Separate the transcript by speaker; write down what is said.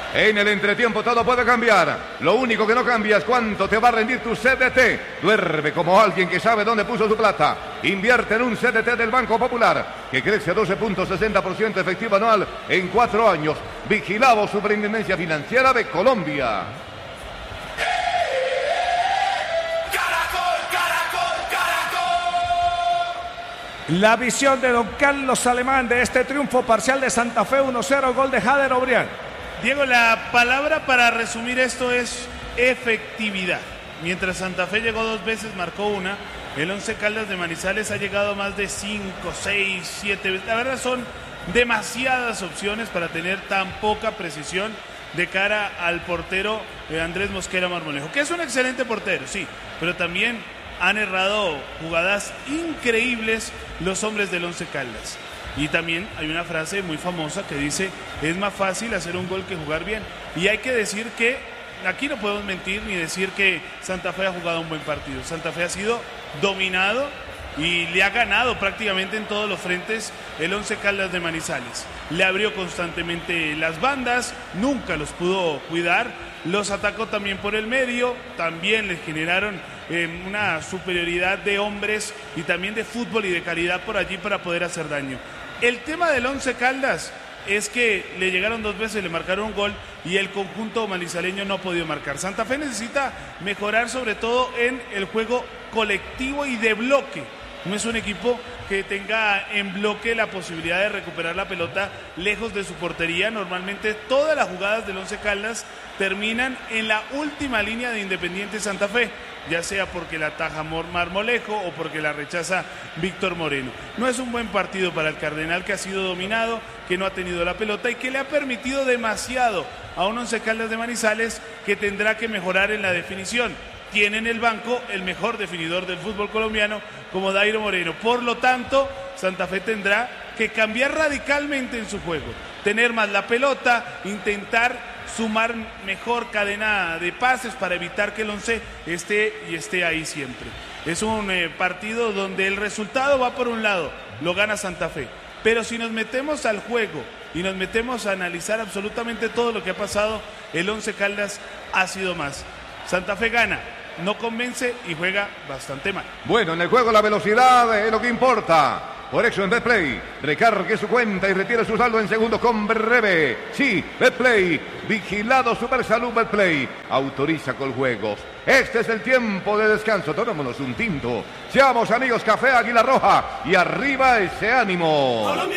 Speaker 1: En el entretiempo todo puede cambiar. Lo único que no cambia es cuánto te va a rendir tu CDT. Duerme como alguien que sabe dónde puso su plata. Invierte en un CDT del Banco Popular que crece a 12.60% efectivo anual en 4 años. Vigilado Superintendencia Financiera de Colombia.
Speaker 2: La visión de don Carlos Alemán de este triunfo parcial de Santa Fe 1-0, gol de Jader Obrián.
Speaker 3: Diego, la palabra para resumir esto es efectividad. Mientras Santa Fe llegó 2 veces, marcó una. El Once Caldas de Manizales ha llegado más de 5, 6, 7 veces. La verdad son demasiadas opciones para tener tan poca precisión de cara al portero Andrés Mosquera Marmolejo, que es un excelente portero, sí, pero también han errado jugadas increíbles los hombres del Once Caldas. Y también hay una frase muy famosa que dice: es más fácil hacer un gol que jugar bien. Y hay que decir que aquí no podemos mentir ni decir que Santa Fe ha jugado un buen partido. Santa Fe ha sido dominado y le ha ganado prácticamente en todos los frentes el Once Caldas de Manizales. Le abrió constantemente las bandas, nunca los pudo cuidar, los atacó también por el medio, también les generaron una superioridad de hombres y también de fútbol y de calidad por allí para poder hacer daño. El tema del Once Caldas es que le llegaron 2 veces, le marcaron un gol y el conjunto manizaleño no ha podido marcar. Santa Fe necesita mejorar sobre todo en el juego colectivo y de bloque. No es un equipo que tenga en bloque la posibilidad de recuperar la pelota lejos de su portería. Normalmente todas las jugadas del Once Caldas terminan en la última línea de Independiente Santa Fe, ya sea porque la ataja Marmolejo o porque la rechaza Víctor Moreno. No es un buen partido para el Cardenal, que ha sido dominado, que no ha tenido la pelota y que le ha permitido demasiado a un Once Caldas de Manizales que tendrá que mejorar en la definición. Tiene en el banco el mejor definidor del fútbol colombiano como Dairo Moreno. Por lo tanto, Santa Fe tendrá que cambiar radicalmente en su juego, tener más la pelota, intentar sumar mejor cadena de pases para evitar que el Once esté ahí siempre. Es un partido donde el resultado va por un lado, lo gana Santa Fe. Pero si nos metemos al juego y nos metemos a analizar absolutamente todo lo que ha pasado, el Once Caldas ha sido más. Santa Fe gana, no convence y juega bastante mal.
Speaker 1: Bueno, en el juego la velocidad es lo que importa. Por eso en Betplay, recargue su cuenta y retire su saldo en segundos con breve. Sí, Betplay, vigilado Supersalud Betplay, autoriza con juegos. Este es el tiempo de descanso, tomémonos un tinto. Seamos amigos, Café Águila Roja y arriba ese ánimo. Colombia.